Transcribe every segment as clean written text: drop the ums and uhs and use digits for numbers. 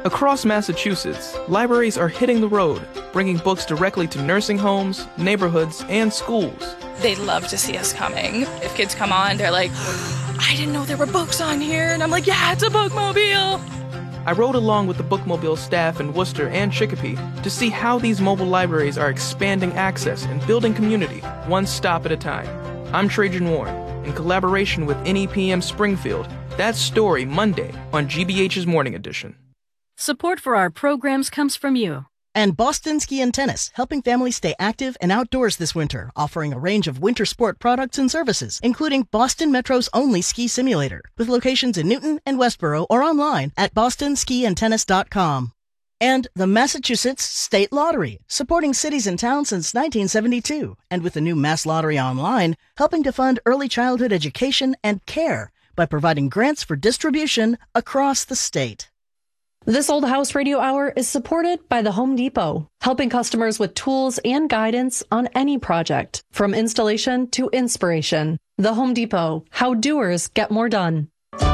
Across Massachusetts, libraries are hitting the road, bringing books directly to nursing homes, neighborhoods, and schools. They love to see us coming. If kids come on, they're like, I didn't know there were books on here. And I'm like, yeah, it's a bookmobile. I rode along with the bookmobile staff in Worcester and Chicopee to see how these mobile libraries are expanding access and building community, one stop at a time. I'm Trajan Warren, in collaboration with NEPM Springfield. That's Story Monday on GBH's Morning Edition. Support for our programs comes from you. And Boston Ski and Tennis, helping families stay active and outdoors this winter, offering a range of winter sport products and services, including Boston Metro's only ski simulator, with locations in Newton and Westboro or online at bostonskiandtennis.com. And the Massachusetts State Lottery, supporting cities and towns since 1972, and with the new Mass Lottery Online, helping to fund early childhood education and care by providing grants for distribution across the state. This Old House Radio Hour is supported by the Home Depot, helping customers with tools and guidance on any project, from installation to inspiration. The Home Depot, how doers get more done.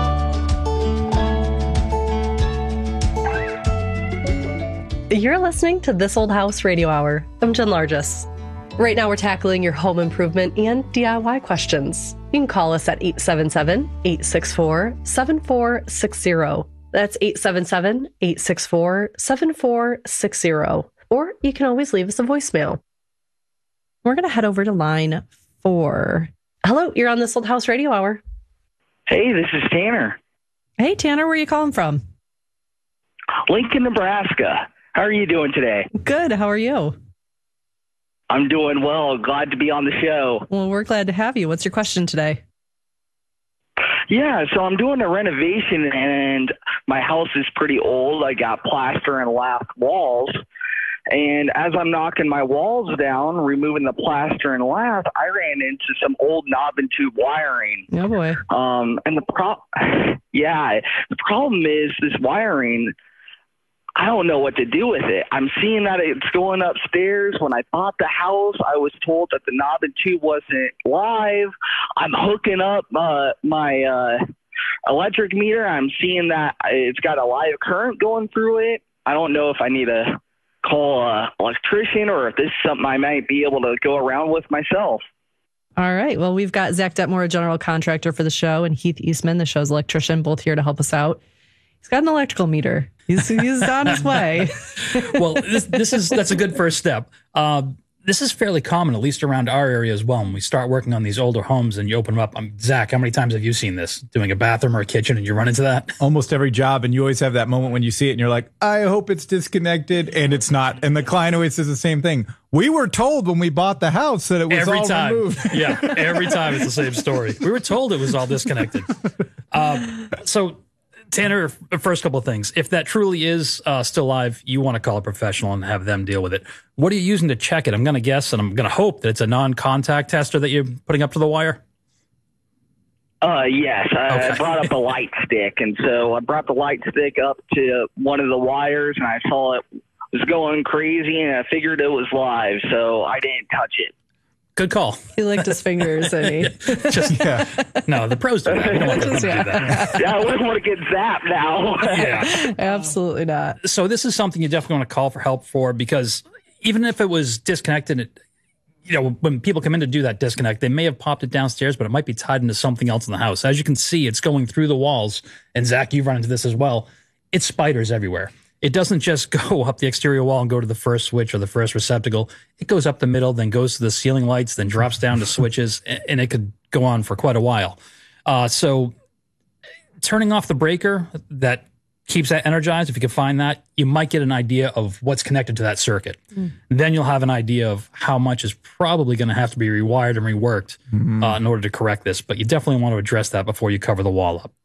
You're listening to This Old House Radio Hour. I'm Jen Largess. Right now we're tackling your home improvement and DIY questions. You can call us at 877-864-7460. That's 877-864-7460. Or you can always leave us a voicemail. We're going to head over to line 4. Hello, you're on This Old House Radio Hour. Hey, this is Tanner. Hey, Tanner, where are you calling from? Lincoln, Nebraska. How are you doing today? Good. How are you? I'm doing well. Glad to be on the show. Well, we're glad to have you. What's your question today? Yeah, so I'm doing a renovation, and my house is pretty old. I got plaster and lath walls. And as I'm knocking my walls down, removing the plaster and lath, I ran into some old knob and tube wiring. Oh, boy. And the problem is this wiring, I don't know what to do with it. I'm seeing that it's going upstairs. When I bought the house, I was told that the knob and tube wasn't live. I'm hooking up my electric meter. I'm seeing that it's got a live current going through it. I don't know if I need to call an electrician or if this is something I might be able to go around with myself. All right. Well, we've got Zach Detmore, a general contractor for the show, and Heath Eastman, the show's electrician, both here to help us out. He's got an electrical meter. He's on his way. Well, that's a good first step. This is fairly common, at least around our area as well. When we start working on these older homes and you open them up, Zach, how many times have you seen this? Doing a bathroom or a kitchen and you run into that? Almost every job, and you always have that moment when you see it and you're like, I hope it's disconnected, and it's not. And the client always says the same thing. We were told when we bought the house that it was every all time. removed. Yeah, every time it's the same story. We were told it was all disconnected. So, Tanner, first couple of things. If that truly is still live, you want to call a professional and have them deal with it. What are you using to check it? I'm going to guess, and I'm going to hope that it's a non-contact tester that you're putting up to the wire. Yes, I brought up a light stick, and so I brought the light stick up to one of the wires, and I saw it was going crazy, and I figured it was live, so I didn't touch it. Good call. He licked his fingers, and he... No, the pros do that. We don't want them to do that. Yeah, I wouldn't want to get zapped now. Yeah. Absolutely not. So this is something you definitely want to call for help for, because even if it was disconnected, when people come in to do that disconnect, they may have popped it downstairs, but it might be tied into something else in the house. As you can see, it's going through the walls. And Zach, you've run into this as well. It's spiders everywhere. It doesn't just go up the exterior wall and go to the first switch or the first receptacle. It goes up the middle, then goes to the ceiling lights, then drops down to switches, and it could go on for quite a while. So turning off the breaker that keeps that energized, if you can find that, you might get an idea of what's connected to that circuit. Then you'll have an idea of how much is probably going to have to be rewired and reworked in order to correct this. But you definitely want to address that before you cover the wall up.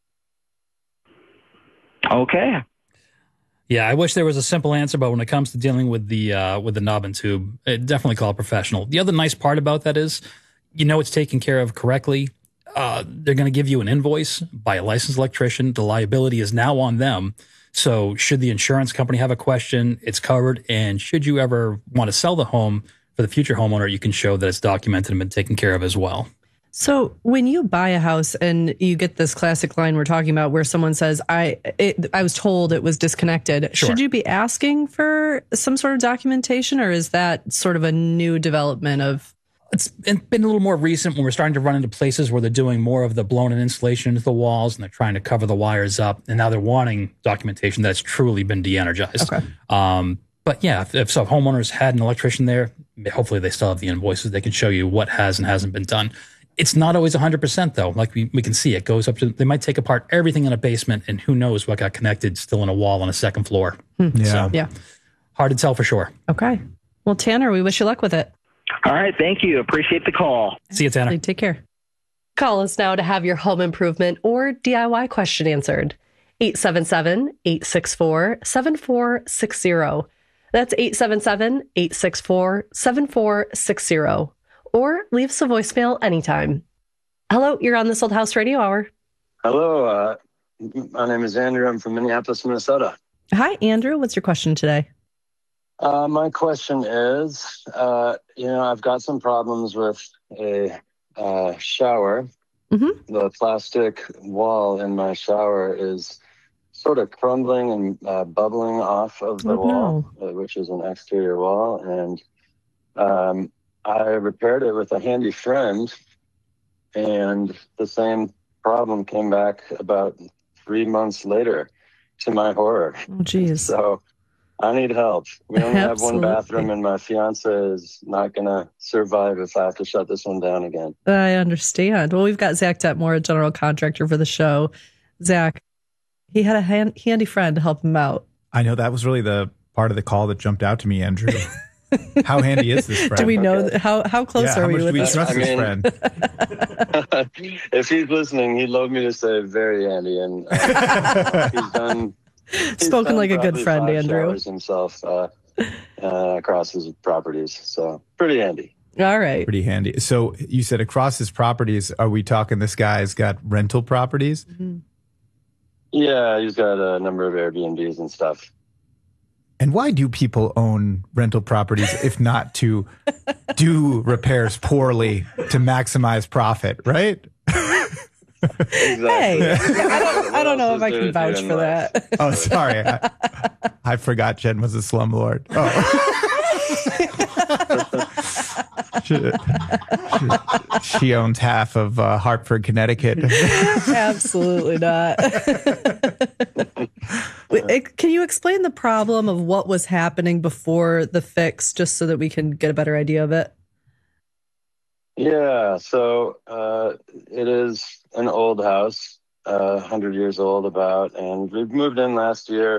Okay. Yeah, I wish there was a simple answer, but when it comes to dealing with the knob and tube, definitely call a professional. The other nice part about that is, it's taken care of correctly. They're going to give you an invoice by a licensed electrician. The liability is now on them. So should the insurance company have a question, it's covered. And should you ever want to sell the home for the future homeowner, you can show that it's documented and been taken care of as well. So when you buy a house and you get this classic line we're talking about where someone says, I was told it was disconnected, Sure. Should you be asking for some sort of documentation, or is that sort of a new development of... It's been a little more recent when we're starting to run into places where they're doing more of the blown-in insulation into the walls and they're trying to cover the wires up, and now they're wanting documentation that's truly been de-energized. Okay. But yeah, if homeowners had an electrician there, hopefully they still have the invoices. They can show you what has and hasn't been done. It's not always 100% though. Like we can see, it goes up to, they might take apart everything in a basement and who knows what got connected still in a wall on a second floor. Yeah. So, Yeah. hard to tell for sure. Okay. Well, Tanner, we wish you luck with it. All right, thank you. Appreciate the call. See you, Tanner. Take care. Call us now to have your home improvement or DIY question answered. 877-864-7460. That's 877-864-7460. Or leave us a voicemail anytime. Hello, you're on This Old House Radio Hour. Hello, my name is Andrew. I'm from Minneapolis, Minnesota. Hi, Andrew. What's your question today? My question is, I've got some problems with a shower. Mm-hmm. The plastic wall in my shower is sort of crumbling and bubbling off of the wall, which is an exterior wall. And I repaired it with a handy friend, and the same problem came back about 3 months later, to my horror. Oh, geez. So I need help. We only have one Absolutely. bathroom, and my fiance is not going to survive if I have to shut this one down again. I understand. Well, we've got Zach Detmore, a general contractor for the show. Zach, he had a handy friend to help him out. I know that was really the part of the call that jumped out to me, Andrew. How handy is this friend? Do we know how close Yeah, are we how much with do we this? trust this friend? If he's listening, he'd love me to say very handy, and he's done. Spoken like a good probably friend, 5 Andrew. showers himself across his properties, so pretty handy. All right. Pretty handy. So you said across his properties, are we talking this guy's got rental properties? Mm-hmm. Yeah, he's got a number of Airbnbs and stuff. And why do people own rental properties if not to do repairs poorly to maximize profit, right? Exactly. Hey, I don't know if else I is there can to vouch do in for life? that. Oh, sorry. I forgot Jen was a slumlord. Oh. She owns half of Hartford, Connecticut. Absolutely not. Can you explain the problem of what was happening before the fix, just so that we can get a better idea of it? Yeah, so it is an old house, 100 years old about, and we moved in last year.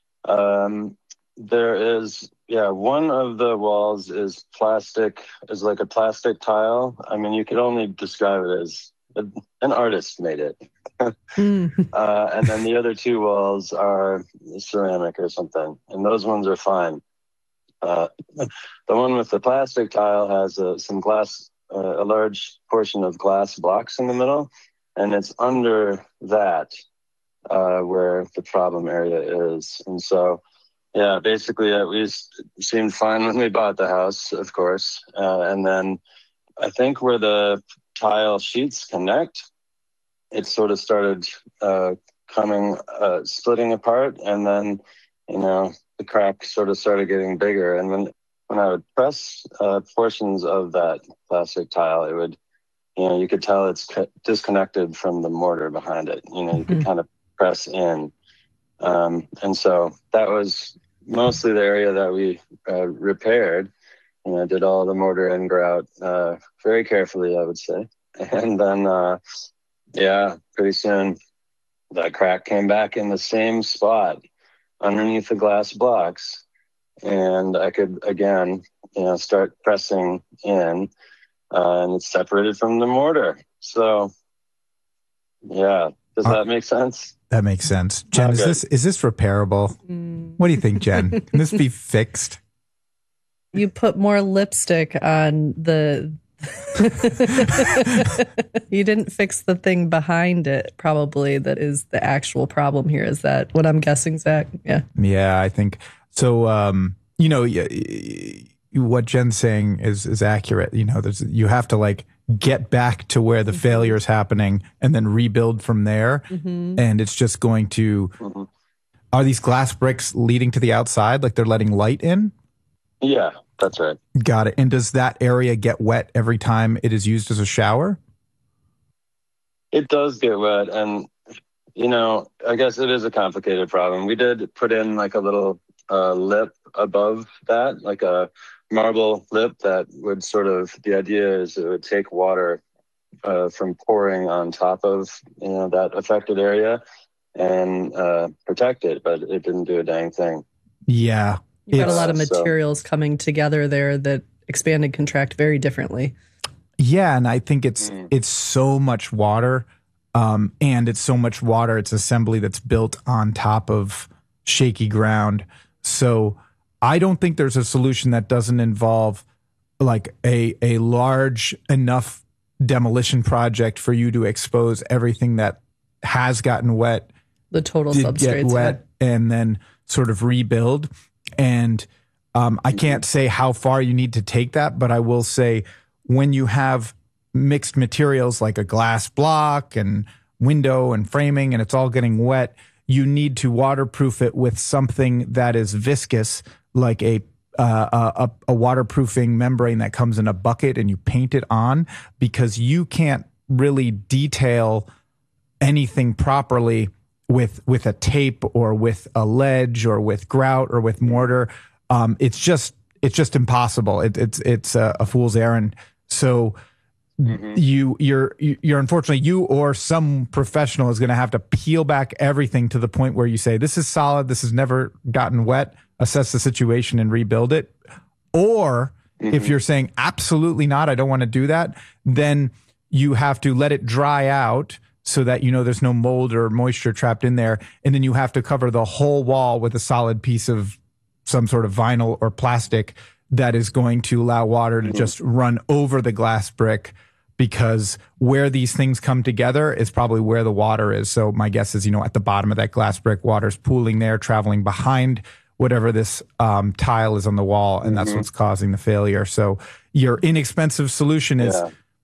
There is, one of the walls is plastic, is like a plastic tile. I mean, you could only describe it as an artist made it. And then the other 2 walls are ceramic or something, and those ones are fine. The one with the plastic tile has some glass, a large portion of glass blocks in the middle, and it's under that where the problem area is. And so, basically we seemed fine when we bought the house, of course. And then I think where the tile sheets connect, it sort of started splitting apart, and then, the crack sort of started getting bigger. And when I would press portions of that plastic tile, it would, you could tell it's disconnected from the mortar behind it. You could kind of press in. And so that was mostly the area that we repaired. And I did all the mortar and grout very carefully, I would say. And then, pretty soon that crack came back in the same spot underneath the glass blocks. And I could, again, start pressing in, and it's separated from the mortar. So, does that make sense? That makes sense. Jen, is this repairable? What do you think, Jen? Can this be fixed? You put more lipstick on the... You didn't fix the thing behind it, probably, that is the actual problem here. Is that what I'm guessing, Zach? Yeah. Yeah, I think so. What Jen's saying is accurate. You have to get back to where the failure is happening and then rebuild from there. And it's just going to, are these glass bricks leading to the outside? Like they're letting light in? Yeah, that's right. Got it. And does that area get wet every time it is used as a shower? It does get wet. And, I guess it is a complicated problem. We did put in like a little lip above that, like a marble lip that would the idea is it would take water from pouring on top of, that affected area and protect it, but it didn't do a dang thing. Yeah. You've got a lot of materials coming together there that expand and contract very differently. Yeah, and I think it's so much water, and it's so much water. It's assembly that's built on top of shaky ground. So I don't think there's a solution that doesn't involve like a large enough demolition project for you to expose everything that has gotten wet, the total substrates get wet, and then sort of rebuild. And I can't say how far you need to take that, but I will say when you have mixed materials like a glass block and window and framing and it's all getting wet, you need to waterproof it with something that is viscous, like a waterproofing membrane that comes in a bucket, and you paint it on, because you can't really detail anything properly with a tape or with a ledge or with grout or with mortar. It's just impossible. It's a fool's errand. So you're unfortunately, you or some professional is going to have to peel back everything to the point where you say, this is solid, this has never gotten wet, assess the situation and rebuild it. Or if you're saying absolutely not, I don't want to do that, then you have to let it dry out so that there's no mold or moisture trapped in there. And then you have to cover the whole wall with a solid piece of some sort of vinyl or plastic that is going to allow water to just run over the glass brick, because where these things come together is probably where the water is. So my guess is, at the bottom of that glass brick, water's pooling there, traveling behind whatever this tile is on the wall, and that's what's causing the failure. So your inexpensive solution is,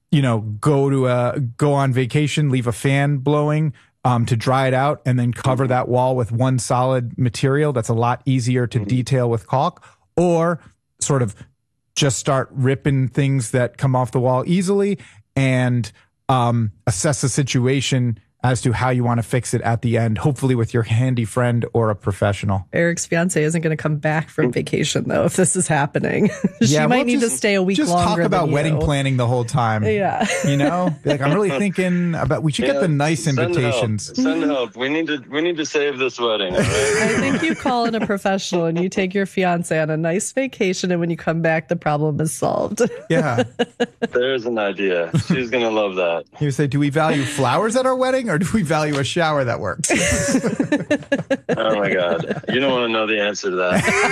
go on vacation, leave a fan blowing to dry it out, and then cover that wall with one solid material. That's a lot easier to detail with caulk. Or sort of just start ripping things that come off the wall easily and assess the situation as to how you want to fix it at the end, hopefully with your handy friend or a professional. Eric's fiance isn't going to come back from vacation, though, if this is happening. She might need to stay a week longer. Just talk about wedding planning the whole time. Yeah. Be like, I'm really thinking about, we should get the nice invitations. Send help. We need to save this wedding. All right? I think you call in a professional and you take your fiance on a nice vacation, and when you come back, the problem is solved. Yeah. There's an idea. She's going to love that. You say, do we value flowers at our wedding, or do we value a shower that works? Oh my God. You don't want to know the answer to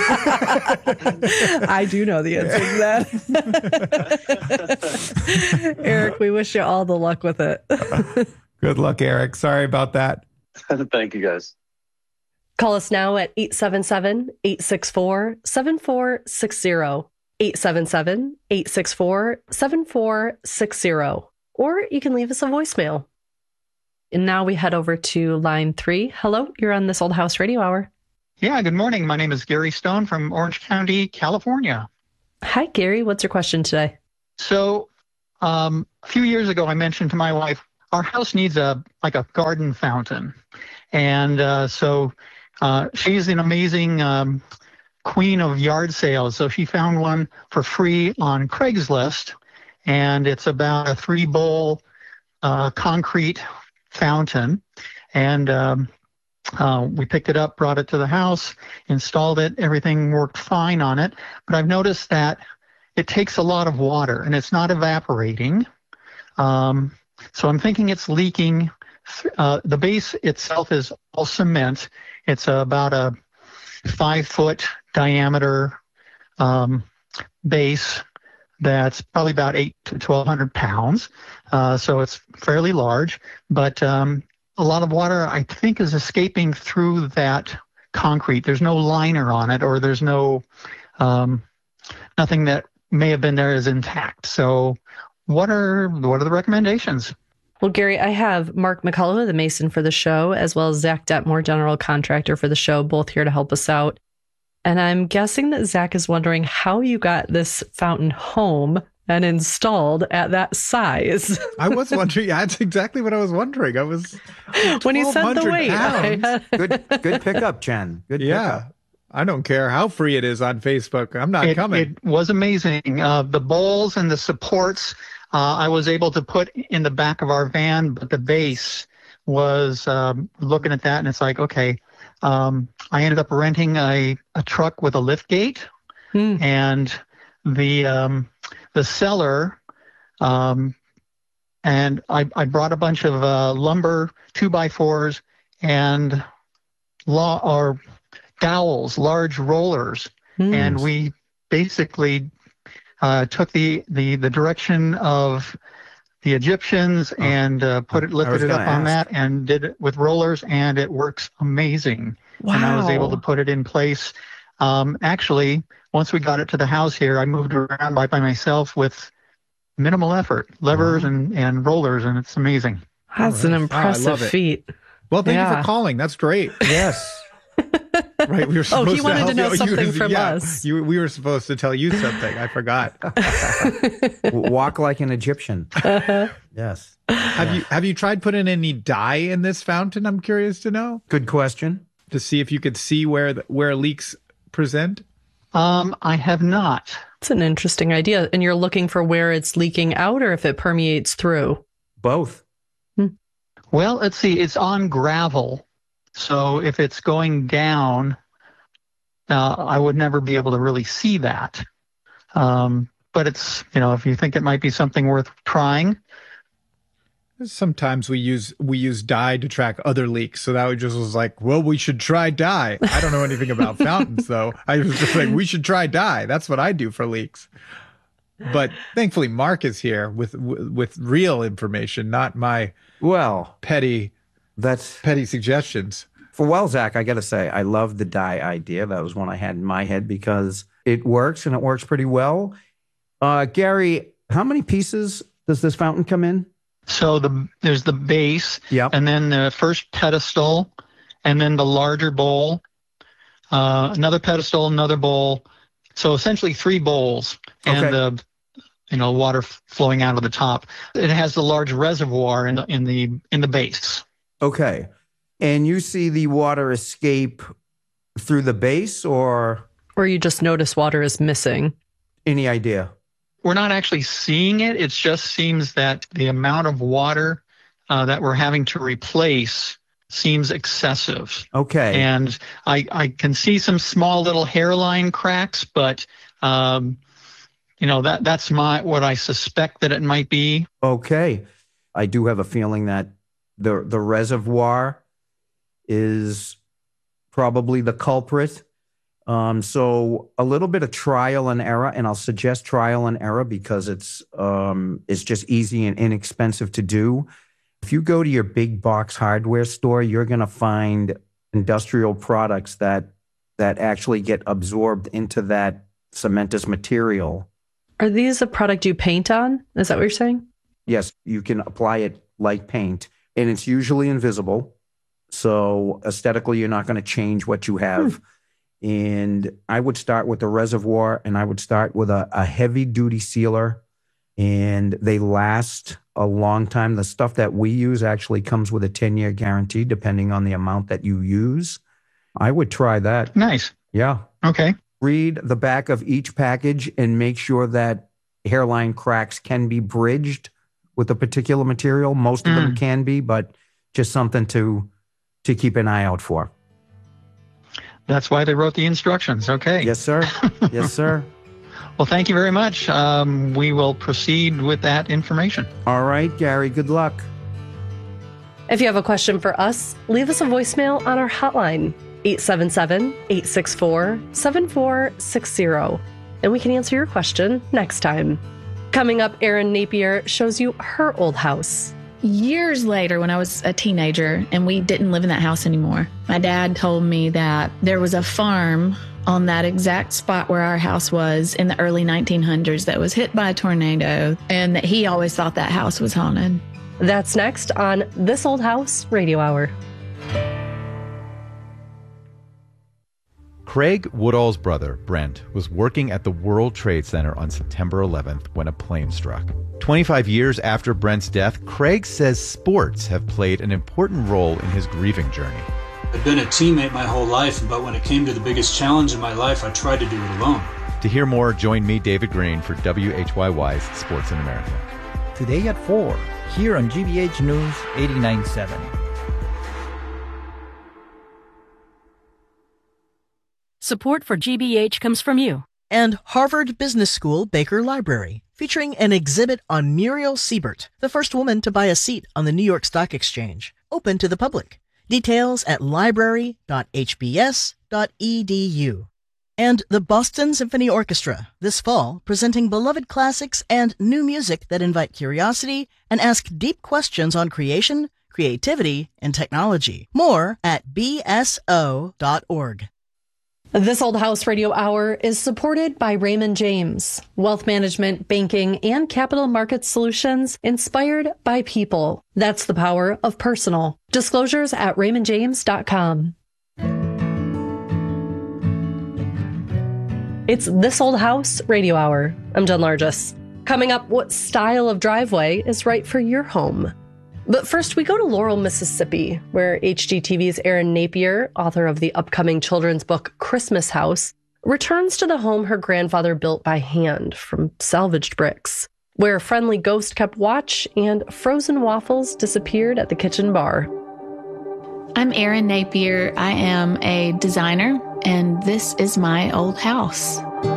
that. I do know the answer to that. Eric, we wish you all the luck with it. Good luck, Eric. Sorry about that. Thank you, guys. Call us now at 877-864-7460. 877-864-7460. Or you can leave us a voicemail. And now we head over to line 3. Hello, you're on This Old House Radio Hour. Yeah, good morning. My name is Gary Stone from Orange County, California. Hi, Gary. What's your question today? So a few years ago, I mentioned to my wife, our house needs a garden fountain. And so she's an amazing queen of yard sales. So she found one for free on Craigslist. And it's about a 3-bowl concrete fountain. And we picked it up, brought it to the house, installed it. Everything worked fine on it. But I've noticed that it takes a lot of water and it's not evaporating. So I'm thinking it's leaking. The base itself is all cement. It's about a 5-foot diameter base that's probably about 800 to 1,200 pounds. So it's fairly large, but a lot of water, I think, is escaping through that concrete. There's no liner on it, or there's no nothing that may have been there is intact. So what are the recommendations? Well, Gary, I have Mark McCullough, the mason for the show, as well as Zach Detmore, general contractor for the show, both here to help us out. And I'm guessing that Zach is wondering how you got this fountain home and installed at that size. I was wondering. Yeah, that's exactly what I was wondering. I was when he said the weight. Good pickup, Jen. Good pickup. I don't care how free it is on Facebook. I'm not coming. It was amazing. The bowls and the supports I was able to put in the back of our van, but the base was looking at that, and it's like, okay. I ended up renting a truck with a lift gate, and the cellar, and I brought a bunch of lumber 2x4s and dowels, large rollers, and we basically took the direction of the Egyptians and lifted it up on that and did it with rollers, and it works amazing. Wow. And I was able to put it in place. Actually, once we got it to the house here, I moved around by myself with minimal effort, levers and rollers, and it's amazing. That's an impressive feat. Well, thank you for calling. That's great. Yes. Right, we were supposed he wanted to know something from us. We were supposed to tell you something. I forgot. Walk like an Egyptian. Yes. Have you tried putting any dye in this fountain? I'm curious to know. Good question. To see if you could see where leaks present. I have not. It's an interesting idea. And you're looking for where it's leaking out, or if it permeates through? Both. Well, let's see. It's on gravel. So if it's going down, I would never be able to really see that. But it's, if you think it might be something worth trying. Sometimes we use dye to track other leaks. So that just was like, well, we should try dye. I don't know anything about fountains, though. I was just like, we should try dye. That's what I do for leaks. But thankfully, Mark is here with real information, not my petty suggestions. Zach, I got to say, I love the dye idea. That was one I had in my head because it works, and it works pretty well. Gary, how many pieces does this fountain come in? So there's the base, and then the first pedestal, and then the larger bowl, another pedestal, another bowl. So essentially 3 bowls, and the water flowing out of the top. It has the large reservoir in the base. Okay. And you see the water escape through the base, or you just notice water is missing? Any idea? We're not actually seeing it. It just seems that the amount of water that we're having to replace seems excessive. Okay. And I can see some small little hairline cracks, but that's what I suspect that it might be. Okay. I do have a feeling that the reservoir is probably the culprit. So a little bit of trial and error, and I'll suggest trial and error because it's just easy and inexpensive to do. If you go to your big box hardware store, you're going to find industrial products that actually get absorbed into that cementous material. Are these a product you paint on? Is that what you're saying? Yes, you can apply it like paint, and it's usually invisible. So aesthetically, you're not going to change what you have. And I would start with the reservoir, and I would start with a heavy-duty sealer, and they last a long time. The stuff that we use actually comes with a 10-year guarantee, depending on the amount that you use. I would try that. Nice. Yeah. Okay. Read the back of each package and make sure that hairline cracks can be bridged with a particular material. Most of them can be, but just something to keep an eye out for. That's why they wrote the instructions. Okay. Yes, sir. Yes, sir. Well, thank you very much. We will proceed with that information. All right, Gary, good luck. If you have a question for us, leave us a voicemail on our hotline, 877-864-7460, and we can answer your question next time. Coming up, Erin Napier shows you her old house. Years later, when I was a teenager and we didn't live in that house anymore, my dad told me that there was a farm on that exact spot where our house was in the early 1900s that was hit by a tornado, and that he always thought that house was haunted. That's next on This Old House Radio Hour. Craig Woodall's brother, Brent, was working at the World Trade Center on September 11th when a plane struck. 25 years after Brent's death, Craig says sports have played an important role in his grieving journey. I've been a teammate my whole life, but when it came to the biggest challenge in my life, I tried to do it alone. To hear more, join me, David Green, for WHYY's Sports in America. Today at 4, here on GBH News 89.7. Support for GBH comes from you. And Harvard Business School Baker Library, featuring an exhibit on Muriel Siebert, the first woman to buy a seat on the New York Stock Exchange, open to the public. Details at library.hbs.edu. And the Boston Symphony Orchestra, this fall, presenting beloved classics and new music that invite curiosity and ask deep questions on creation, creativity, and technology. More at bso.org. This Old House Radio Hour is supported by Raymond James, wealth management, banking, and capital market solutions inspired by people. That's the power of personal. Disclosures at raymondjames.com. It's This Old House Radio Hour. I'm Jen Largis. Coming up, what style of driveway is right for your home? But first, we go to Laurel, Mississippi, where HGTV's Erin Napier, author of the upcoming children's book Christmas House, returns to the home her grandfather built by hand from salvaged bricks, where a friendly ghost kept watch and frozen waffles disappeared at the kitchen bar. I'm Erin Napier. I am a designer, and this is my old house.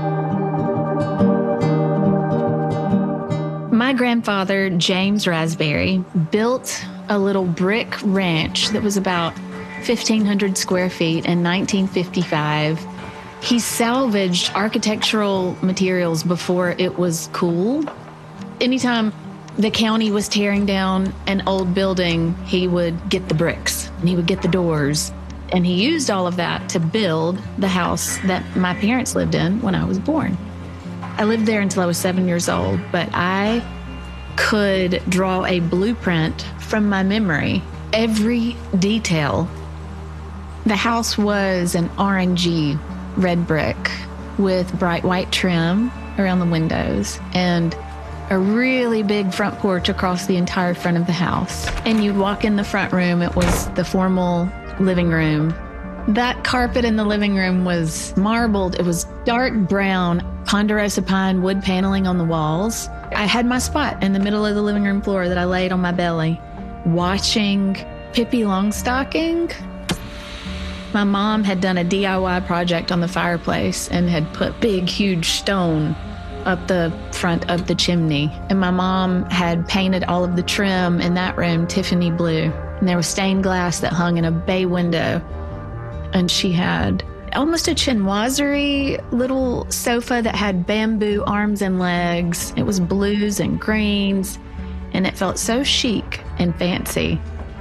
My grandfather, James Raspberry, built a little brick ranch that was about 1,500 square feet in 1955. He salvaged architectural materials before it was cool. Anytime the county was tearing down an old building, he would get the bricks and he would get the doors. And he used all of that to build the house that my parents lived in when I was born. I lived there until I was 7 years old, but I could draw a blueprint from my memory, every detail. The house was an orangey red brick with bright white trim around the windows and a really big front porch across the entire front of the house. And you'd walk in the front room, it was the formal living room. That carpet in the living room was marbled. It was dark brown, ponderosa pine wood paneling on the walls. I had my spot in the middle of the living room floor that I laid on my belly, watching Pippi Longstocking. My mom had done a DIY project on the fireplace and had put big, huge stone up the front of the chimney. And my mom had painted all of the trim in that room Tiffany blue. And there was stained glass that hung in a bay window. And she had almost a chinoiserie little sofa that had bamboo arms and legs. It was blues and greens, and it felt so chic and fancy.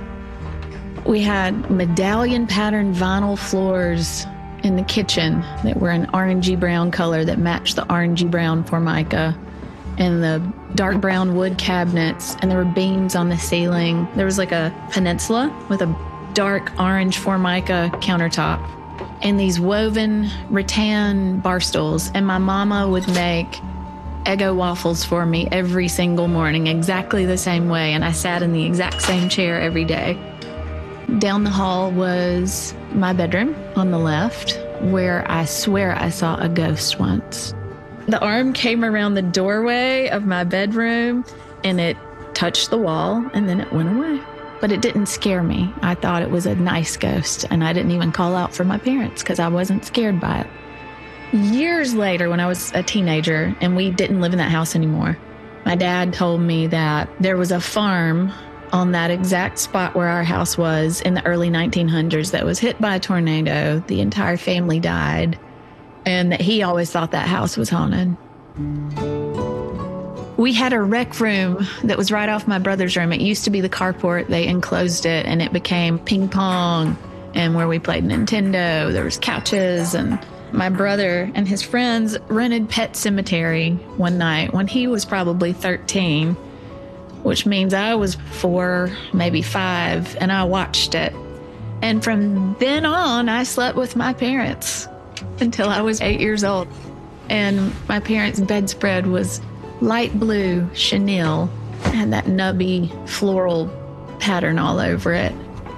We had medallion patterned vinyl floors in the kitchen that were an orangey brown color that matched the orangey brown Formica, and the dark brown wood cabinets, and there were beams on the ceiling. There was like a peninsula with a dark orange Formica countertop and these woven rattan bar stools. And my mama would make Eggo waffles for me every single morning, exactly the same way. And I sat in the exact same chair every day. Down the hall was my bedroom on the left, where I swear I saw a ghost once. The arm came around the doorway of my bedroom and it touched the wall and then it went away. But it didn't scare me. I thought it was a nice ghost, and I didn't even call out for my parents because I wasn't scared by it. Years later, when I was a teenager and we didn't live in that house anymore, my dad told me that there was a farm on that exact spot where our house was in the early 1900s that was hit by a tornado. The entire family died, and that he always thought that house was haunted. We had a rec room that was right off my brother's room. It used to be the carport. They enclosed it, and it became ping pong and where we played Nintendo. There was couches, and my brother and his friends rented Pet Sematary one night when he was probably 13, which means I was 4, maybe 5, and I watched it. And from then on, I slept with my parents until I was 8 years old. And my parents' bedspread was light blue chenille. It had that nubby floral pattern all over it.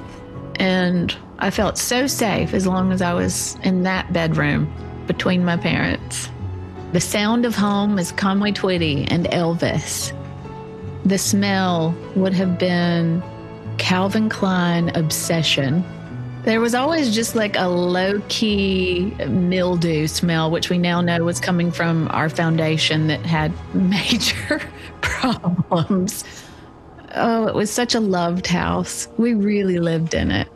And I felt so safe as long as I was in that bedroom between my parents. The sound of home is Conway Twitty and Elvis. The smell would have been Calvin Klein Obsession. There was always just like a low-key mildew smell, which we now know was coming from our foundation that had major problems. Oh, it was such a loved house. We really lived in it.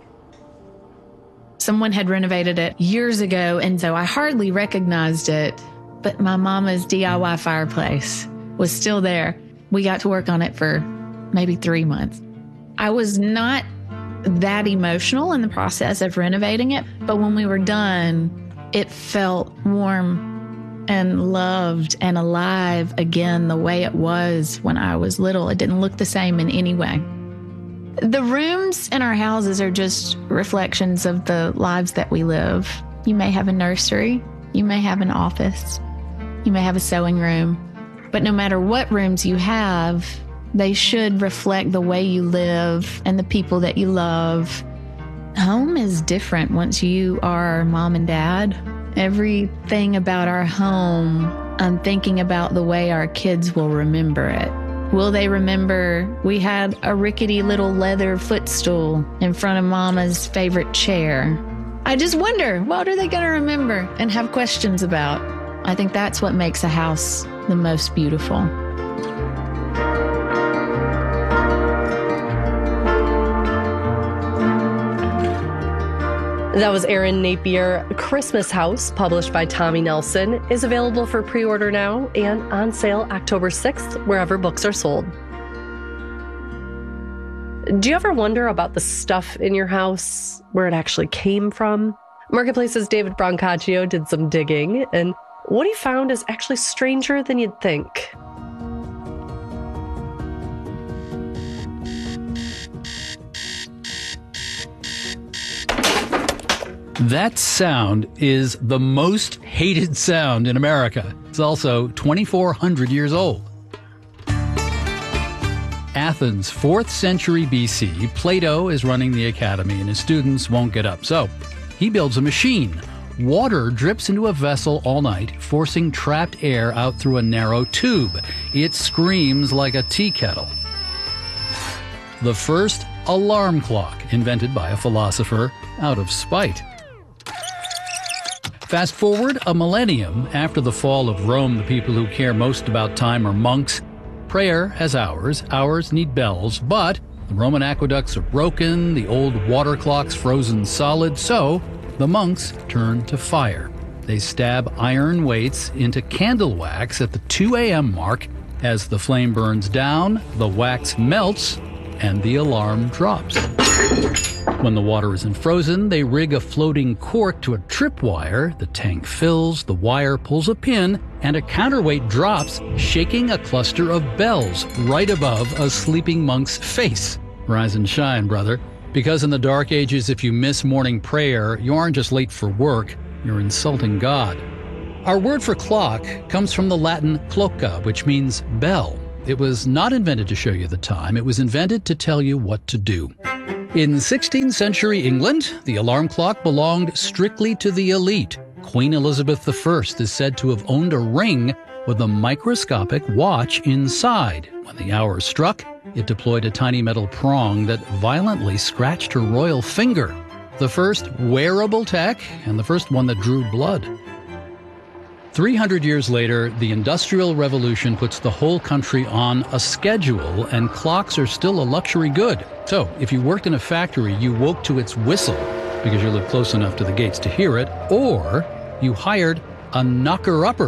Someone had renovated it years ago, and so I hardly recognized it, but my mama's DIY fireplace was still there. We got to work on it for maybe 3 months. I was not that emotional in the process of renovating it, but when we were done, it felt warm and loved and alive again the way it was when I was little. It didn't look the same in any way. The rooms in our houses are just reflections of the lives that we live. You may have a nursery, you may have an office, you may have a sewing room, but no matter what rooms you have, they should reflect the way you live and the people that you love. Home is different once you are mom and dad. Everything about our home, I'm thinking about the way our kids will remember it. Will they remember we had a rickety little leather footstool in front of Mama's favorite chair? I just wonder, what are they going to remember and have questions about? I think that's what makes a house the most beautiful. That was Erin Napier. Christmas House, published by Tommy Nelson, is available for pre-order now and on sale October 6th, wherever books are sold. Do you ever wonder about the stuff in your house, where it actually came from? Marketplace's David Brancaccio did some digging, and what he found is actually stranger than you'd think. That sound is the most hated sound in America. It's also 2,400 years old. Athens, 4th century BC, Plato is running the academy and his students won't get up. So he builds a machine. Water drips into a vessel all night, forcing trapped air out through a narrow tube. It screams like a tea kettle. The first alarm clock, invented by a philosopher out of spite. Fast forward a millennium after the fall of Rome, the people who care most about time are monks. Prayer has hours. Hours need bells, but the Roman aqueducts are broken, the old water clock's frozen solid, so the monks turn to fire. They stab iron weights into candle wax at the 2 a.m. mark. As the flame burns down, the wax melts, and the alarm drops. When the water isn't frozen, they rig a floating cork to a tripwire. The tank fills, the wire pulls a pin, and a counterweight drops, shaking a cluster of bells right above a sleeping monk's face. Rise and shine, brother. Because in the Dark Ages, if you miss morning prayer, you aren't just late for work, you're insulting God. Our word for clock comes from the Latin cloca, which means bell. It was not invented to show you the time. It was invented to tell you what to do. In 16th century England, the alarm clock belonged strictly to the elite. Queen Elizabeth I is said to have owned a ring with a microscopic watch inside. When the hour struck, it deployed a tiny metal prong that violently scratched her royal finger. The first wearable tech, and the first one that drew blood. 300 years later, the Industrial Revolution puts the whole country on a schedule, and clocks are still a luxury good. So, if you worked in a factory, you woke to its whistle because you lived close enough to the gates to hear it, or you hired a knocker-upper.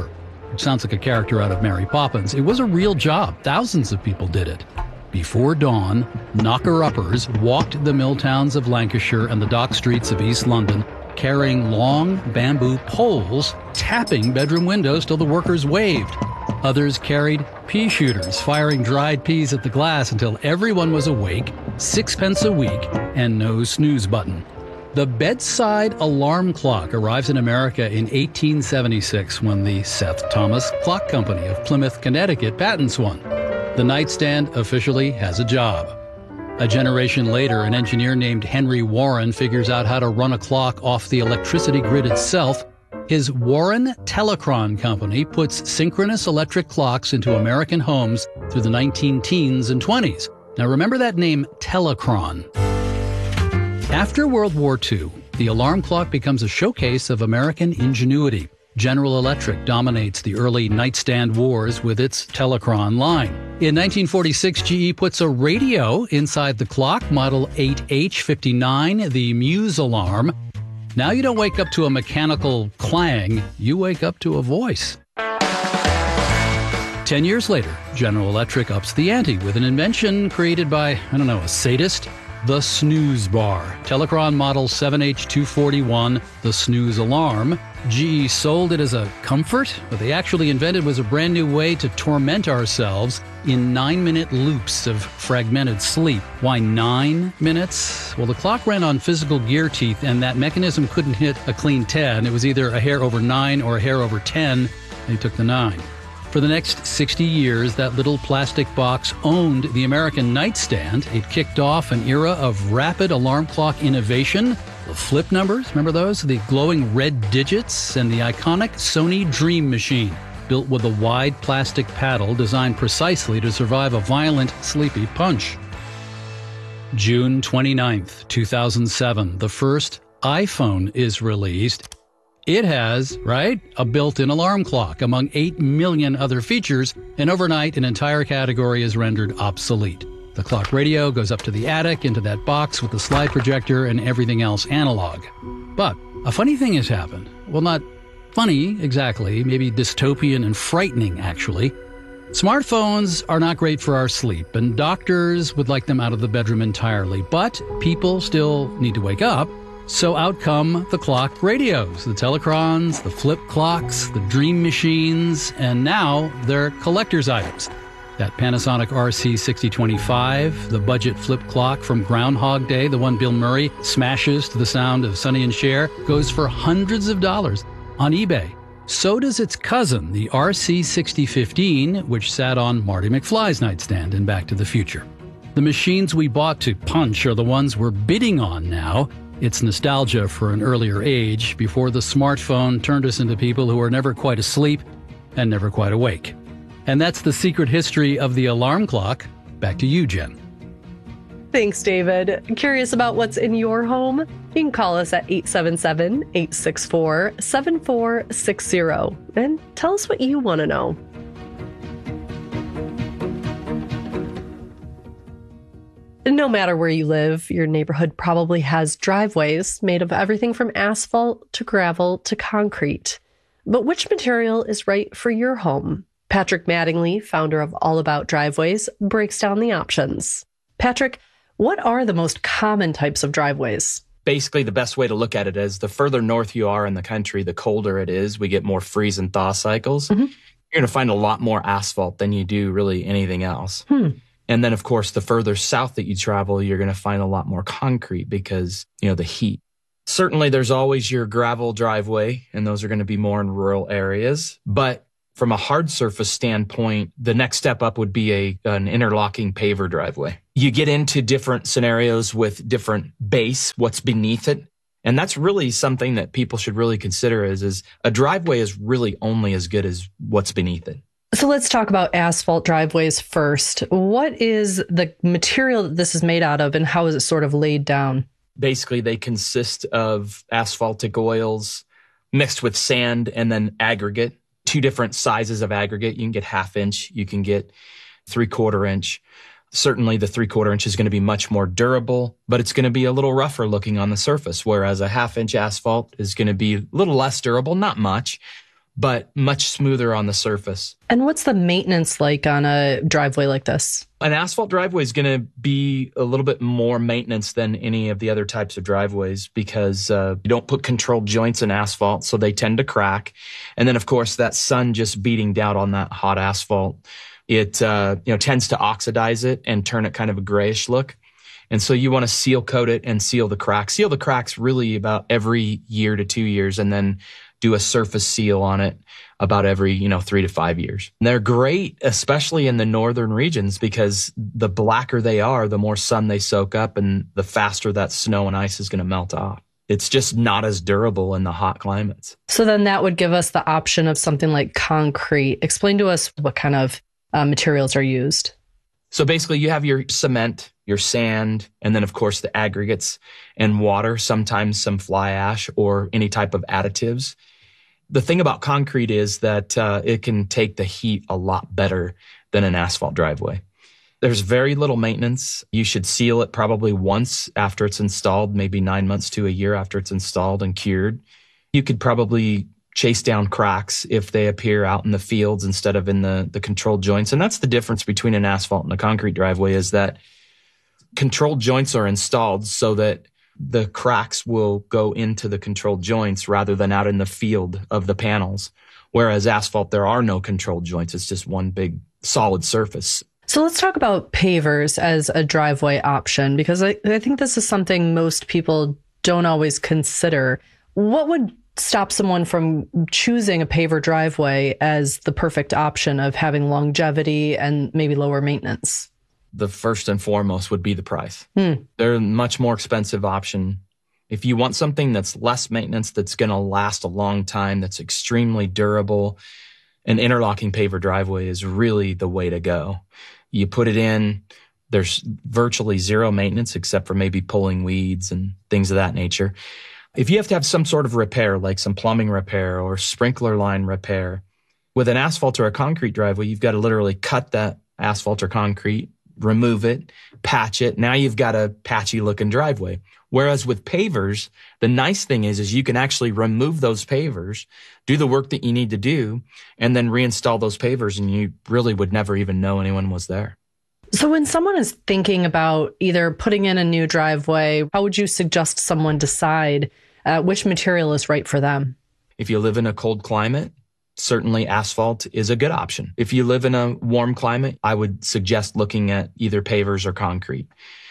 which sounds like a character out of Mary Poppins. It was a real job. Thousands of people did it. Before dawn, knocker-uppers walked the mill towns of Lancashire and the dock streets of East London, carrying long bamboo poles, tapping bedroom windows till the workers waved. Others carried pea shooters, firing dried peas at the glass until everyone was awake, 6 pence a week, and no snooze button. The bedside alarm clock arrives in America in 1876 when the Seth Thomas Clock Company of Plymouth, Connecticut patents one. The nightstand officially has a job. A generation later, an engineer named Henry Warren figures out how to run a clock off the electricity grid itself. His Warren Telecron Company puts synchronous electric clocks into American homes through the 19-teens and 20s. Now remember that name, Telecron. After World War II, the alarm clock becomes a showcase of American ingenuity. General Electric dominates the early nightstand wars with its Telecron line. In 1946, GE puts a radio inside the clock, model 8H59, the Muse alarm. Now you don't wake up to a mechanical clang, you wake up to a voice. 10 years later, General Electric ups the ante with an invention created by, a sadist, the snooze bar. Telecron model 7H241, the snooze alarm. GE sold it as a comfort. What they actually invented was a brand new way to torment ourselves in 9-minute loops of fragmented sleep. Why 9 minutes? Well, the clock ran on physical gear teeth, and that mechanism couldn't hit a clean 10. It was either a hair over 9 or a hair over 10. They took the 9. For the next 60 years, that little plastic box owned the American nightstand. It kicked off an era of rapid alarm clock innovation. The flip numbers, remember those? The glowing red digits, and the iconic Sony Dream Machine, built with a wide plastic paddle designed precisely to survive a violent, sleepy punch. June 29th, 2007, the first iPhone is released. It has, a built-in alarm clock among 8 million other features, and overnight an entire category is rendered obsolete. The clock radio goes up to the attic into that box with the slide projector and everything else analog. But a funny thing has happened. Well, not funny exactly, maybe dystopian and frightening actually. Smartphones are not great for our sleep, and doctors would like them out of the bedroom entirely, but people still need to wake up. So out come the clock radios, the Telecrons, the flip clocks, the Dream Machines, and now they're collector's items. That Panasonic RC6025, the budget flip clock from Groundhog Day, the one Bill Murray smashes to the sound of Sonny and Cher, goes for hundreds of dollars on eBay. So does its cousin, the RC6015, which sat on Marty McFly's nightstand in Back to the Future. The machines we bought to punch are the ones we're bidding on now. It's nostalgia for an earlier age, before the smartphone turned us into people who were never quite asleep and never quite awake. And that's the secret history of the alarm clock. Back to you, Jen. Thanks, David. Curious about what's in your home? You can call us at 877-864-7460 and tell us what you want to know. No matter where you live, your neighborhood probably has driveways made of everything from asphalt to gravel to concrete. But which material is right for your home? Patrick Mattingly, founder of All About Driveways, breaks down the options. Patrick, what are the most common types of driveways? Basically, the best way to look at it is the further north you are in the country, the colder it is. We get more freeze and thaw cycles. Mm-hmm. You're going to find a lot more asphalt than you do really anything else. And then, of course, the further south that you travel, you're going to find a lot more concrete because, the heat. Certainly, there's always your gravel driveway, and those are going to be more in rural areas. But from a hard surface standpoint, the next step up would be an interlocking paver driveway. You get into different scenarios with different base, what's beneath it. And that's really something that people should really consider is a driveway is really only as good as what's beneath it. So let's talk about asphalt driveways first. What is the material that this is made out of, and how is it sort of laid down? Basically, they consist of asphaltic oils mixed with sand and then aggregate. 2 different sizes of aggregate. You can get 1/2 inch. You can get 3/4 inch. Certainly, the 3/4 inch is going to be much more durable, but it's going to be a little rougher looking on the surface, whereas a 1/2 inch asphalt is going to be a little less durable, not much, but much smoother on the surface. And what's the maintenance like on a driveway like this? An asphalt driveway is going to be a little bit more maintenance than any of the other types of driveways because you don't put controlled joints in asphalt, so they tend to crack. And then, of course, that sun just beating down on that hot asphalt, it tends to oxidize it and turn it kind of a grayish look. And so you want to seal coat it and seal the cracks. Seal the cracks really about every year to 2 years, and then do a surface seal on it about every, 3 to 5 years. And they're great, especially in the northern regions, because the blacker they are, the more sun they soak up and the faster that snow and ice is going to melt off. It's just not as durable in the hot climates. So then that would give us the option of something like concrete. Explain to us what kind of materials are used. So basically you have your cement, your sand, and then of course the aggregates and water, sometimes some fly ash or any type of additives. The thing about concrete is that it can take the heat a lot better than an asphalt driveway. There's very little maintenance. You should seal it probably once after it's installed, maybe 9 months to a year after it's installed and cured. You could probably chase down cracks if they appear out in the fields instead of in the controlled joints. And that's the difference between an asphalt and a concrete driveway, is that controlled joints are installed so that the cracks will go into the controlled joints rather than out in the field of the panels. Whereas asphalt, there are no controlled joints. It's just one big solid surface. So let's talk about pavers as a driveway option, because I think this is something most people don't always consider. What would stop someone from choosing a paver driveway as the perfect option of having longevity and maybe lower maintenance? The first and foremost would be the price. They're a much more expensive option. If you want something that's less maintenance, that's going to last a long time, that's extremely durable, an interlocking paver driveway is really the way to go. You put it in, there's virtually zero maintenance except for maybe pulling weeds and things of that nature. If you have to have some sort of repair, like some plumbing repair or sprinkler line repair, with an asphalt or a concrete driveway, you've got to literally cut that asphalt or concrete, remove it, patch it. Now you've got a patchy looking driveway. Whereas with pavers, the nice thing is you can actually remove those pavers, do the work that you need to do, and then reinstall those pavers, and you really would never even know anyone was there. So when someone is thinking about either putting in a new driveway, how would you suggest someone decide which material is right for them? If you live in a cold climate, certainly asphalt is a good option. If you live in a warm climate, I would suggest looking at either pavers or concrete.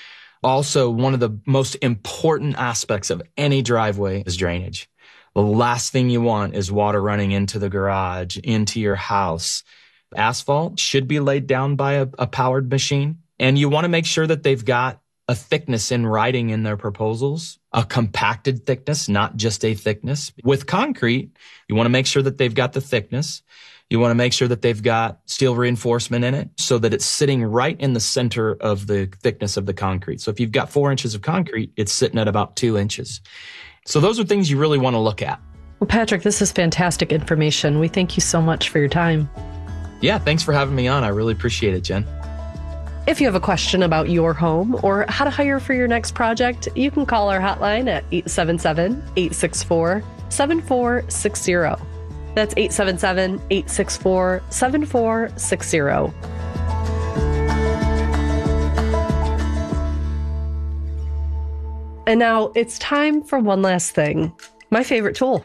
Also, one of the most important aspects of any driveway is drainage. The last thing you want is water running into the garage, into your house. Asphalt should be laid down by a powered machine, and you want to make sure that they've got a thickness in writing in their proposals, a compacted thickness, not just a thickness. With concrete, you want to make sure that they've got the thickness. You want to make sure that they've got steel reinforcement in it so that it's sitting right in the center of the thickness of the concrete. So if you've got 4 inches of concrete, it's sitting at about 2 inches. So those are things you really want to look at. Well, Patrick, this is fantastic information. We thank you so much for your time. Yeah, thanks for having me on. I really appreciate it, Jen. If you have a question about your home or how to hire for your next project, you can call our hotline at 877-864-7460. That's 877-864-7460. And now it's time for one last thing. My favorite tool.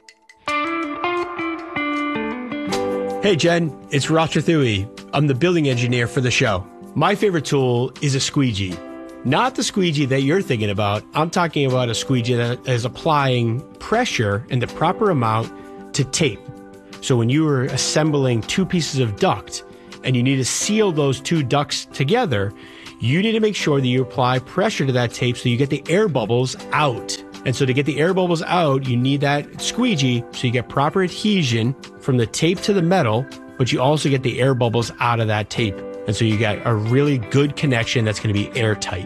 Hey, Jen, it's Roger Thuy. I'm the building engineer for the show. My favorite tool is a squeegee. Not the squeegee that you're thinking about. I'm talking about a squeegee that is applying pressure in the proper amount to tape. So when you are assembling two pieces of duct and you need to seal those two ducts together, you need to make sure that you apply pressure to that tape so you get the air bubbles out. And so to get the air bubbles out, you need that squeegee so you get proper adhesion from the tape to the metal, but you also get the air bubbles out of that tape. And so you got a really good connection that's going to be airtight.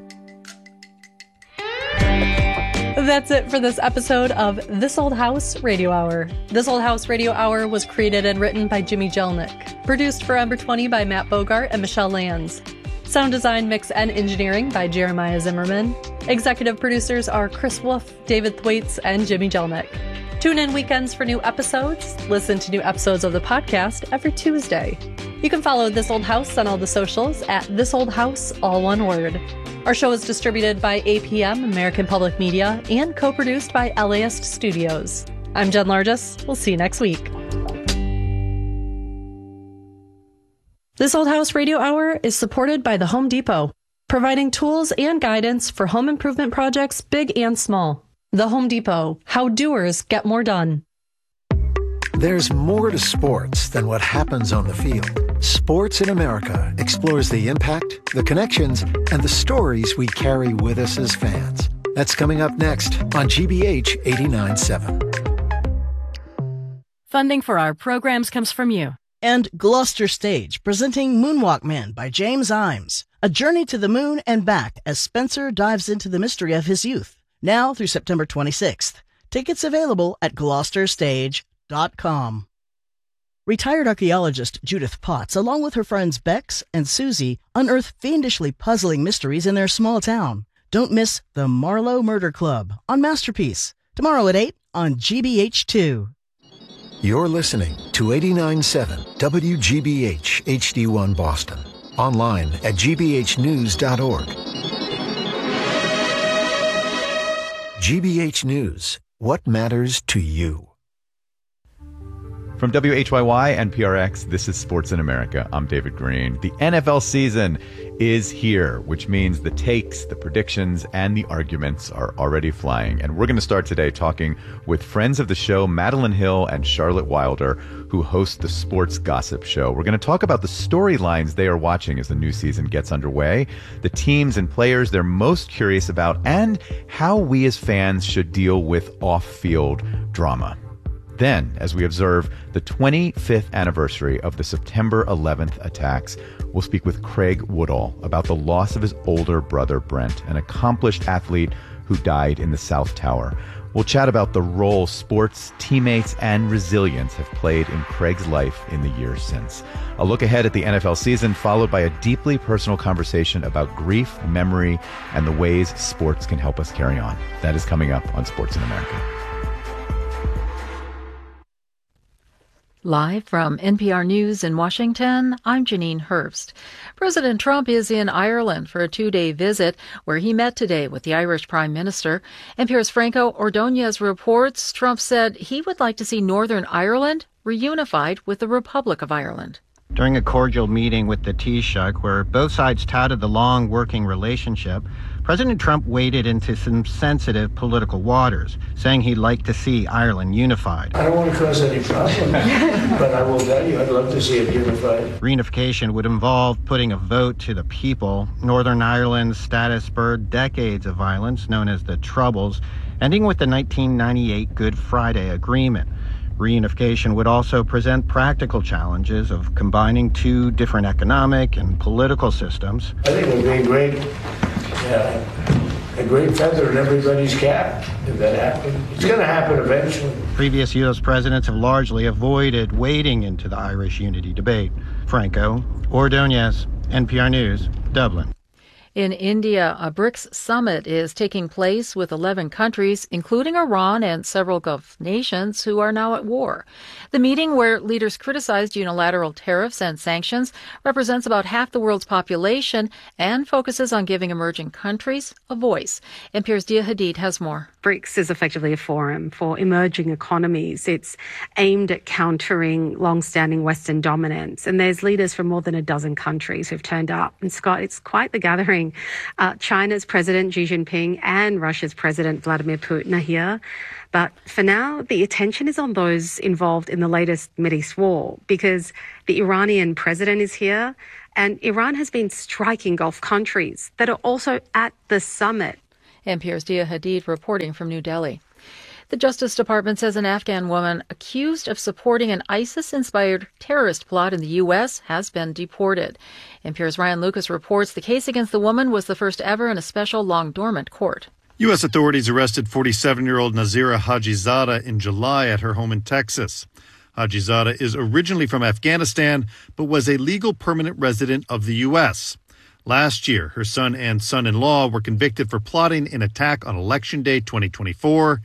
That's it for this episode of This Old House Radio Hour. This Old House Radio Hour was created and written by Jimmy Jelnick. Produced for Ember 20 by Matt Bogart and Michelle Lands. Sound design, mix, and engineering by Jeremiah Zimmerman. Executive producers are Chris Wolf, David Thwaites, and Jimmy Jelnick. Tune in weekends for new episodes. Listen to new episodes of the podcast every Tuesday. You can follow This Old House on all the socials at This Old House, all one word. Our show is distributed by APM, American Public Media, and co-produced by LAist Studios. I'm Jen Largis. We'll see you next week. This Old House Radio Hour is supported by the Home Depot, providing tools and guidance for home improvement projects big and small. The Home Depot, how doers get more done. There's more to sports than what happens on the field. Sports in America explores the impact, the connections, and the stories we carry with us as fans. That's coming up next on GBH 89.7. Funding for our programs comes from you. And Gloucester Stage, presenting Moonwalk Man by James Imes. A journey to the moon and back as Spencer dives into the mystery of his youth. Now through September 26th. Tickets available at gloucesterstage.com. Retired archaeologist Judith Potts, along with her friends Bex and Susie, unearth fiendishly puzzling mysteries in their small town. Don't miss the Marlowe Murder Club on Masterpiece, tomorrow at 8 on GBH2. You're listening to 89.7 WGBH HD1 Boston. Online at gbhnews.org. GBH News. What matters to you? From WHYY and PRX, this is Sports in America. I'm David Green. The NFL season is here, which means the takes, the predictions, and the arguments are already flying. And we're going to start today talking with friends of the show, Madeline Hill and Charlotte Wilder, who host the Sports Gossip Show. We're going to talk about the storylines they are watching as the new season gets underway, the teams and players they're most curious about, and how we as fans should deal with off-field drama. Then, as we observe the 25th anniversary of the September 11th attacks, we'll speak with Craig Woodall about the loss of his older brother, Brent, an accomplished athlete who died in the South Tower. We'll chat about the role sports, teammates, and resilience have played in Craig's life in the years since. A look ahead at the NFL season, followed by a deeply personal conversation about grief, memory, and the ways sports can help us carry on. That is coming up on Sports in America. Live from NPR News in Washington, I'm Janine Hurst. President Trump is in Ireland for a two-day visit where he met today with the Irish Prime Minister. NPR's Franco Ordonez reports Trump said he would like to see Northern Ireland reunified with the Republic of Ireland. During a cordial meeting with the Taoiseach, where both sides touted the long working relationship, President Trump waded into some sensitive political waters, saying he'd like to see Ireland unified. I don't want to cause any problem, but I will tell you, I'd love to see it unified. Reunification would involve putting a vote to the people. Northern Ireland's status spurred decades of violence, known as the Troubles, ending with the 1998 Good Friday Agreement. Reunification would also present practical challenges of combining two different economic and political systems. I think it would be a great feather in everybody's cap if that happened. It's going to happen eventually. Previous U.S. presidents have largely avoided wading into the Irish unity debate. Franco Ordonez, NPR News, Dublin. In India, a BRICS summit is taking place with 11 countries, including Iran and several Gulf nations who are now at war. The meeting, where leaders criticized unilateral tariffs and sanctions, represents about half the world's population and focuses on giving emerging countries a voice. NPR's Dia Hadid has more. BRICS is effectively a forum for emerging economies. It's aimed at countering long-standing Western dominance. And there's leaders from more than a dozen countries who've turned up. And Scott, it's quite the gathering. China's President Xi Jinping and Russia's President Vladimir Putin are here. But for now, the attention is on those involved in the latest Mideast war, because the Iranian president is here and Iran has been striking Gulf countries that are also at the summit. NPR's Dia Hadid reporting from New Delhi. The Justice Department says an Afghan woman accused of supporting an ISIS-inspired terrorist plot in the U.S. has been deported. NPR's Ryan Lucas reports the case against the woman was the first ever in a special long-dormant court. U.S. authorities arrested 47-year-old Nazira Hajizadeh in July at her home in Texas. Hajizadeh is originally from Afghanistan, but was a legal permanent resident of the U.S. Last year, her son and son-in-law were convicted for plotting an attack on Election Day 2024.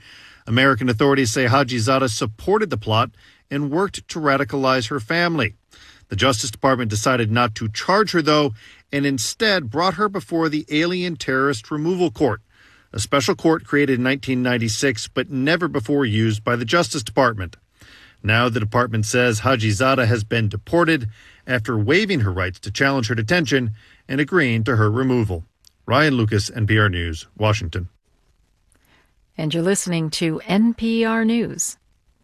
American authorities say Hajizadeh supported the plot and worked to radicalize her family. The Justice Department decided not to charge her, though, and instead brought her before the Alien Terrorist Removal Court, a special court created in 1996 but never before used by the Justice Department. Now the department says Hajizadeh has been deported after waiving her rights to challenge her detention and agreeing to her removal. Ryan Lucas, NPR News, Washington. And you're listening to NPR News.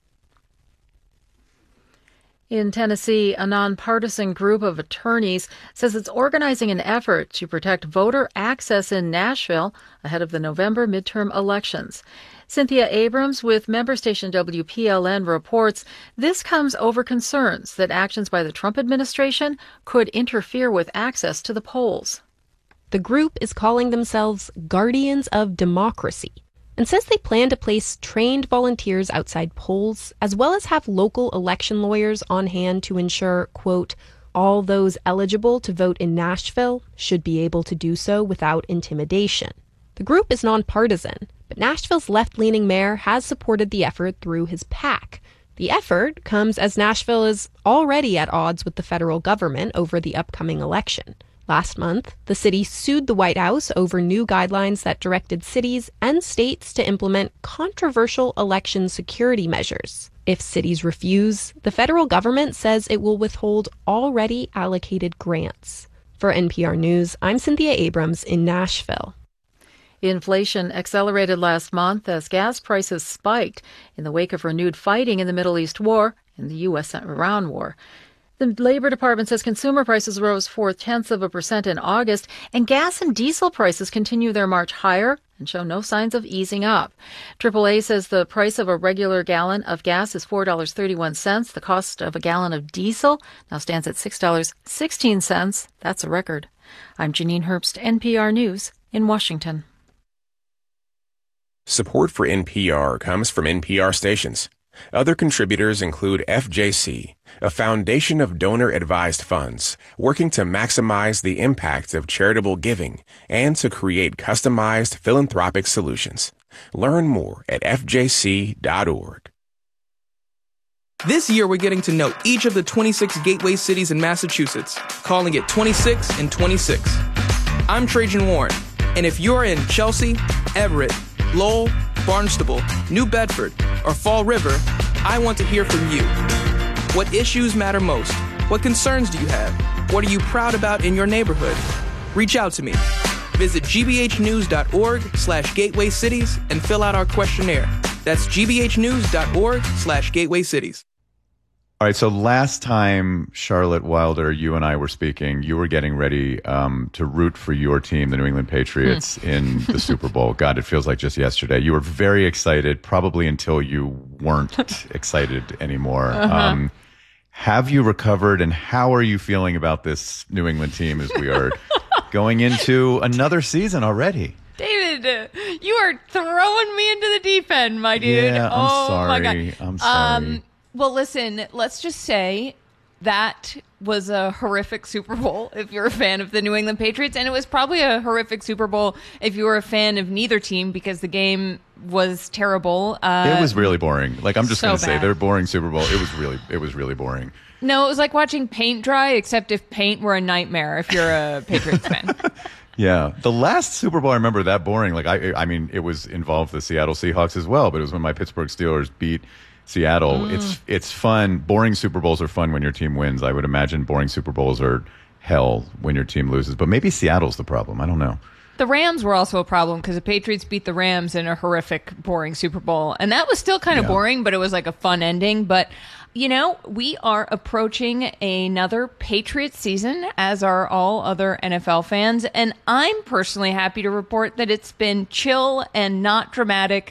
In Tennessee, a nonpartisan group of attorneys says it's organizing an effort to protect voter access in Nashville ahead of the November midterm elections. Cynthia Abrams with member station WPLN reports this comes over concerns that actions by the Trump administration could interfere with access to the polls. The group is calling themselves Guardians of Democracy and says they plan to place trained volunteers outside polls, as well as have local election lawyers on hand to ensure, quote, all those eligible to vote in Nashville should be able to do so without intimidation. The group is nonpartisan, but Nashville's left-leaning mayor has supported the effort through his PAC. The effort comes as Nashville is already at odds with the federal government over the upcoming election. Last month, the city sued the White House over new guidelines that directed cities and states to implement controversial election security measures. If cities refuse, the federal government says it will withhold already allocated grants. For NPR News, I'm Cynthia Abrams in Nashville. Inflation accelerated last month as gas prices spiked in the wake of renewed fighting in the Middle East war and the U.S.-Iran war. The Labor Department says consumer prices rose 0.4% in August, and gas and diesel prices continue their march higher and show no signs of easing up. AAA says the price of a regular gallon of gas is $4.31. The cost of a gallon of diesel now stands at $6.16. That's a record. I'm Janine Herbst, NPR News in Washington. Support for NPR comes from NPR stations. Other contributors include FJC, a foundation of donor-advised funds working to maximize the impact of charitable giving and to create customized philanthropic solutions. Learn more at fjc.org. This year, we're getting to know each of the 26 gateway cities in Massachusetts, calling it 26 and 26. I'm Trajan Warren, and if you're in Chelsea, Everett, Lowell, Barnstable, New Bedford, or Fall River, I want to hear from you. What issues matter most? What concerns do you have? What are you proud about in your neighborhood? Reach out to me. Visit gbhnews.org/gateway cities and fill out our questionnaire. That's gbhnews.org/gateway cities. All right, so last time, Charlotte Wilder, you and I were speaking, you were getting ready to root for your team, the New England Patriots, in the Super Bowl. God, it feels like just yesterday. You were very excited, probably until you weren't excited anymore. Have you recovered, and how are you feeling about this New England team as we are going into another season already? David, you are throwing me into the deep end, my dude. Yeah, I'm sorry. My God. I'm sorry. Well, listen, let's just say that was a horrific Super Bowl if you're a fan of the New England Patriots, and it was probably a horrific Super Bowl if you were a fan of neither team because the game was terrible. It was really boring. Like, I'm just so going to say, bad. their boring Super Bowl, it was really boring. No, it was like watching paint dry, except if paint were a nightmare if you're a Patriots fan. Yeah. The last Super Bowl I remember that boring. Like, I mean, it was involved the Seattle Seahawks as well, but it was when my Pittsburgh Steelers beat Seattle. It's fun. Boring Super Bowls are fun when your team wins. I would imagine boring Super Bowls are hell when your team loses. But maybe Seattle's the problem. I don't know. The Rams were also a problem because the Patriots beat the Rams in a horrific, boring Super Bowl. And that was still kind of boring, but it was like a fun ending. But, you know, we are approaching another Patriots season, as are all other NFL fans. And I'm personally happy to report that it's been chill and not dramatic